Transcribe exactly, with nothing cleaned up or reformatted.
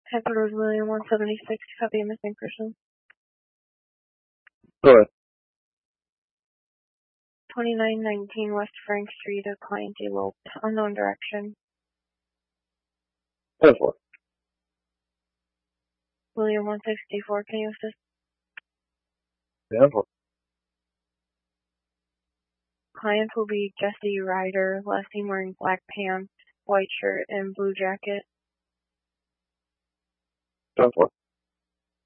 Headquarters William one seventy-six, copy a missing person. Go ahead. twenty-nine nineteen West Frank Street, a client eloped. Unknown direction. ten four. William one sixty-four, can you assist? ten four. Client will be Jesse Ryder, last seen wearing black pants, white shirt, and blue jacket. ten four.